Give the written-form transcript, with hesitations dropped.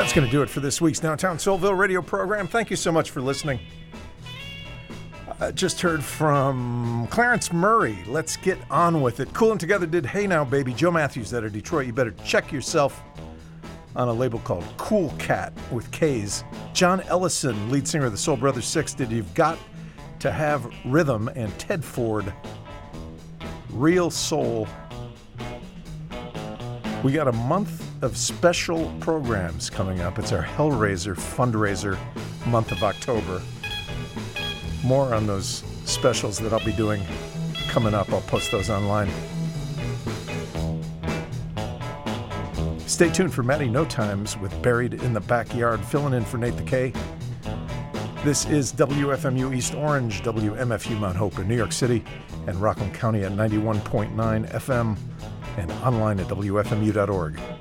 That's going to do it for this week's Downtown Soulville radio program. Thank you so much for listening. Just heard from Clarence Murray. Let's get on with it. Coolin' Together did Hey Now Baby. Joe Matthews out of Detroit. You better check yourself on a label called Cool Cat with K's. John Ellison, lead singer of the Soul Brothers 6, did You've Got to Have Rhythm. And Ted Ford, Real Soul. We got a month of special programs coming up. It's our Hellraiser fundraiser month of October. More on those specials that I'll be doing coming up. I'll post those online. Stay tuned for Matty No Times with Buried in the Backyard, filling in for Nate the K. This is WFMU East Orange, WMFU Mount Hope in New York City, and Rockland County at 91.9 FM and online at WFMU.org.